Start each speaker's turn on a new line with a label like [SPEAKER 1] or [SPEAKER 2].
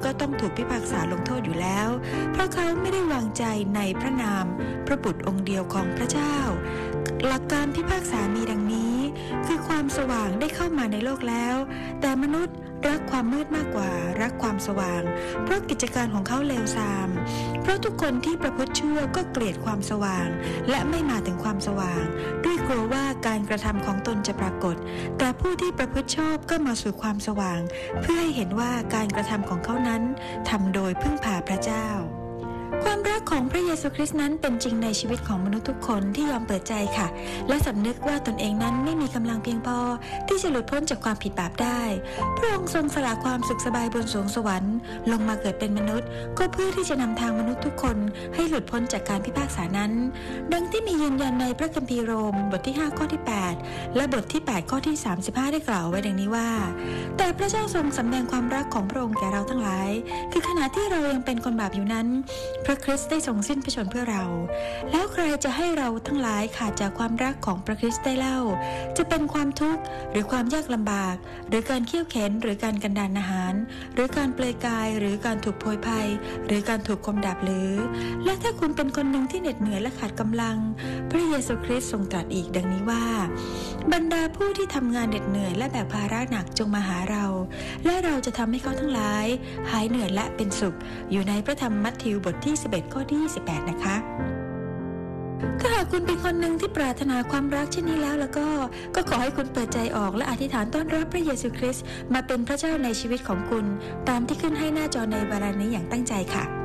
[SPEAKER 1] ก็ต้องถูกพิพากษาลงโทษอยู่แล้วเพราะเขาไม่ได้วางใจในพระนามพระบุตรองค์เดียวของพระเจ้าหลักการพิพากษามีดังนี้คือความสว่างได้เข้ามาในโลกแล้วแต่มนุษย์รักความมืดมากกว่ารักความสว่างเพราะกิจการของเขาเลวทรามเพราะทุกคนที่ประพฤติชั่วก็เกลียดความสว่างและไม่มาถึงความสว่างด้วยกลัวว่าการกระทำของตนจะปรากฏแต่ผู้ที่ประพฤติชอบก็มาสู่ความสว่างเพื่อให้เห็นว่าการกระทำของเขานั้นทำโดยพึ่งพาพระเจ้าความรักของพระเยซูคริสต์นั้นเป็นจริงในชีวิตของมนุษย์ทุกคนที่ยอมเปิดใจค่ะและสำนึกว่าตนเองนั้นไม่มีกำลังเพียงพอที่จะหลุดพ้นจากความผิดบาปได้พระองค์ทรงสละความสุขสบายบนสวงสวรรค์ลงมาเกิดเป็นมนุษย์ก็เพื่อที่จะนำทางมนุษย์ทุกคนให้หลุดพ้นจากการพิพากษานั้นดังที่มียืนยันในพระคัมภีร์โรมบทที่5ข้อที่8และบทที่8ข้อที่35ได้กล่าวไว้ดังนี้ว่าแต่พระเจ้าทรงสำแดงความรักของพระองค์แก่เราทั้งหลายคือขณะที่เรายังเป็นคนบาปอยู่นั้นพระคริสต์ได้ทรงสิ้นพระชนม์เพื่อเราแล้วใครจะให้เราทั้งหลายขาดจากความรักของพระคริสต์ได้เล่าจะเป็นความทุกข์หรือความยากลำบากหรือการเคี่ยวเข็นหรือการกันดารอาหารหรือการเปลือยกายหรือการถูกโพยภัยหรือการถูกคมดาบหรือและถ้าคุณเป็นคนหนึ่งที่เหน็ดเหนื่อยและขาดกำลังพระเยซูคริสต์ทรงตรัสอีกดังนี้ว่าบรรดาผู้ที่ทำงานเหน็ดเหนื่อยและแบกภาระหนักจงมาหาเราและเราจะทำให้เขาทั้งหลายหายเหนื่อยและเป็นสุขอยู่ในพระธรรมมัทธิวบทที่11ข้อที่28นะคะถ้าหากคุณเป็นคนหนึ่งที่ปรารถนาความรักเช่นนี้แล้วก็ขอให้คุณเปิดใจออกและอธิษฐานต้อนรับพระเยซูคริสต์มาเป็นพระเจ้าในชีวิตของคุณตามที่ขึ้นให้หน้าจอในเวลานี้อย่างตั้งใจค่ะ